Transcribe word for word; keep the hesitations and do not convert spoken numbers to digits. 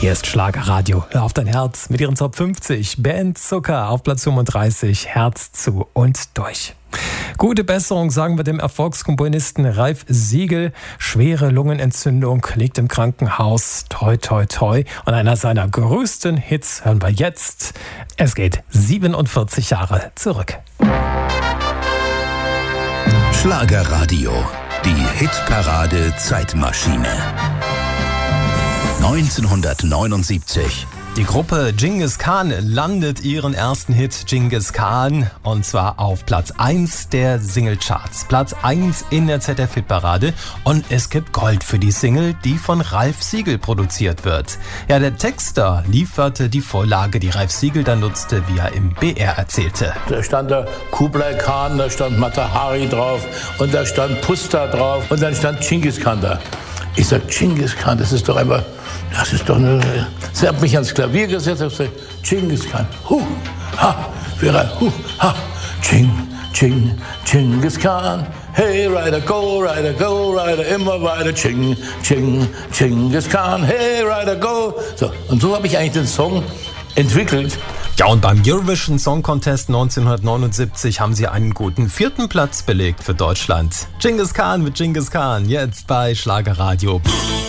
Hier ist Schlagerradio. Hör auf dein Herz mit ihren Top fünfzig. Band Zucker auf Platz fünfunddreißig. Herz zu und durch. Gute Besserung sagen wir dem Erfolgskomponisten Ralf Siegel. Schwere Lungenentzündung, liegt im Krankenhaus. Toi, toi, toi. Und einer seiner größten Hits hören wir jetzt. Es geht siebenundvierzig Jahre zurück. Schlagerradio. Die Hitparade Zeitmaschine. neunzehnhundertneunundsiebzig. Die Gruppe Dschingis Khan landet ihren ersten Hit Dschingis Khan und zwar auf Platz eins der Singlecharts. Platz eins in der Z D F-Hitparade und es gibt Gold für die Single, die von Ralf Siegel produziert wird. Ja, der Texter lieferte die Vorlage, die Ralf Siegel dann nutzte, wie er im B R erzählte. Da stand der Kublai Khan, da stand Mata Hari drauf und da stand Pusta drauf und dann stand Dschingis Khan da. Ich sag, Dschingis Khan, das ist doch einfach, das ist doch eine... Sie hat mich ans Klavier gesetzt und gesagt, Dschingis Khan, hu, ha, Vera, hu, ha, Ching, Ching, Dschingis Khan, hey Rider, go, Rider, go, Rider, immer weiter, Ching, Ching, Dschingis Khan, hey Rider, go. So, und so habe ich eigentlich den Song entwickelt. Ja, und beim Eurovision Song Contest neunzehnhundertneunundsiebzig haben sie einen guten vierten Platz belegt für Deutschland. Dschingis Khan mit Dschingis Khan, jetzt bei Schlagerradio.